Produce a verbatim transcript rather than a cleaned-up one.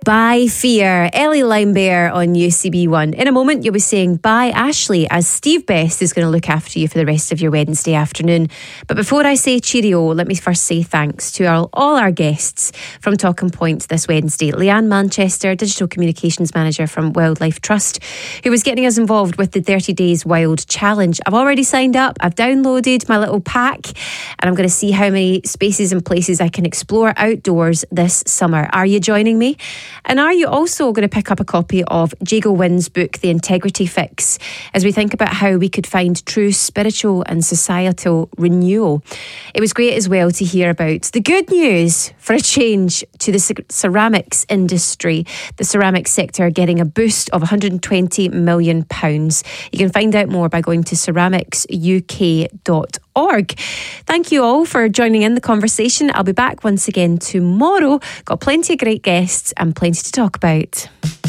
Bye Fear, Ellie Limebear on U C B one. In a moment you'll be saying bye Ashley, as Steve Best is going to look after you for the rest of your Wednesday afternoon. But before I say cheerio, let me first say thanks to our, all our guests from Talking Point this Wednesday. Leanne Manchester, Digital Communications Manager from Wildlife Trust, who was getting us involved with the thirty days Wild Challenge. I've already signed up, I've downloaded my little pack, and I'm going to see how many spaces and places I can explore outdoors this summer. Are you joining me? And are you also going to pick up a copy of Jago Wynn's book, The Integrity Fix, as we think about how we could find true spiritual and societal renewal? It was great as well to hear about the good news for a change to the ceramics industry, the ceramics sector getting a boost of one hundred twenty million pounds. You can find out more by going to ceramics U K dot org. Thank you all for joining in the conversation. I'll be back once again tomorrow. Got plenty of great guests and plenty to talk about.